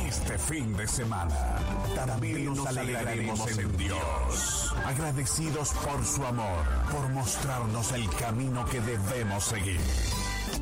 Este fin de semana también nos alegraremos en Dios, agradecidos por su amor, por mostrarnos el camino que debemos seguir.